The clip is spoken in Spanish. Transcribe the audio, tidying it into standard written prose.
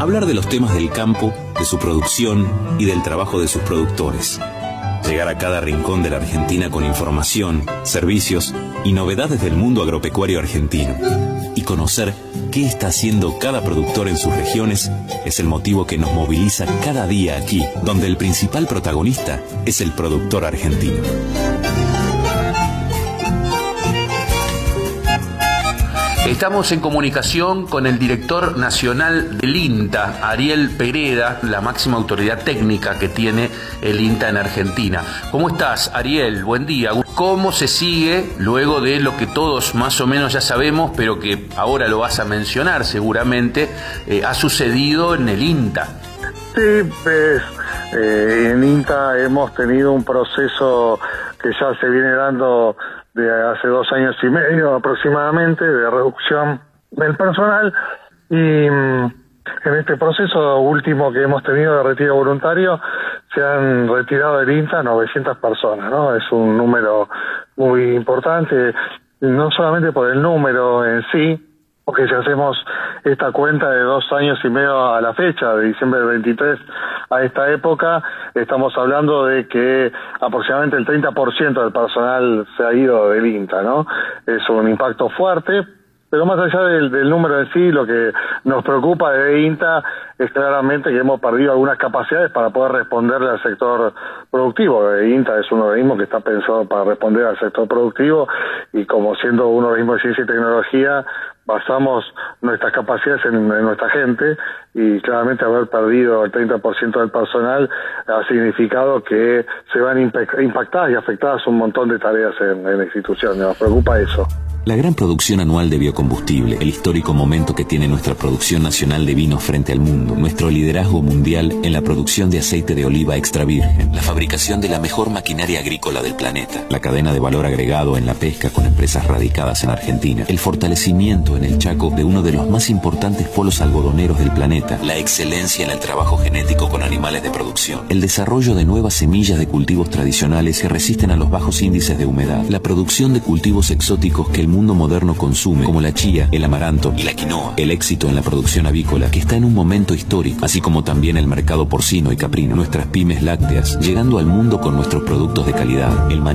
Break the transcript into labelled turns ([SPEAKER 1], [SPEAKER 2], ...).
[SPEAKER 1] Hablar de los temas del campo, de su producción y del trabajo de sus productores. Llegar a cada rincón de la Argentina con información, servicios y novedades del mundo agropecuario argentino. Y conocer qué está haciendo cada productor en sus regiones es el motivo que nos moviliza cada día aquí, donde el principal protagonista es el productor argentino.
[SPEAKER 2] Estamos en comunicación con el director nacional del INTA, Ariel Pereda, la máxima autoridad técnica que tiene el INTA en Argentina. ¿Cómo estás, Ariel? Buen día. ¿Cómo se sigue luego de lo que todos más o menos ya sabemos, pero que ahora lo vas a mencionar seguramente, ha sucedido en el INTA?
[SPEAKER 3] Sí, pues en INTA hemos tenido un proceso que ya se viene dando de hace 2 años y medio aproximadamente de reducción del personal, y en este proceso último que hemos tenido de retiro voluntario se han retirado del INTA 900 personas, ¿no? Es un número muy importante, no solamente por el número en sí, porque si hacemos esta cuenta de 2 años y medio a la fecha, de diciembre del 23 a esta época, estamos hablando de que aproximadamente el 30% del personal se ha ido del INTA, ¿no? Es un impacto fuerte, pero más allá del número en sí, lo que nos preocupa de INTA es claramente que hemos perdido algunas capacidades para poder responderle al sector productivo. INTA es un organismo que está pensado para responder al sector productivo, y como siendo un organismo de ciencia y tecnología, basamos nuestras capacidades en nuestra gente, y claramente haber perdido el 30% del personal ha significado que se van impactadas y afectadas un montón de tareas en la institución. Nos preocupa eso.
[SPEAKER 1] La gran producción anual de biocombustible, el histórico momento que tiene nuestra producción nacional de vinos frente al mundo, nuestro liderazgo mundial en la producción de aceite de oliva extra virgen, la fabricación de la mejor maquinaria agrícola del planeta, la cadena de valor agregado en la pesca con empresas radicadas en Argentina, el fortalecimiento en el Chaco de uno de los más importantes polos algodoneros del planeta, la excelencia en el trabajo genético con animales de producción, el desarrollo de nuevas semillas de cultivos tradicionales que resisten a los bajos índices de humedad, la producción de cultivos exóticos que el mundo moderno consume, como la chía, el amaranto y la quinoa, el éxito en la producción avícola, que está en un momento histórico, así como también el mercado porcino y caprino, nuestras pymes lácteas, llegando al mundo con nuestros productos de calidad, el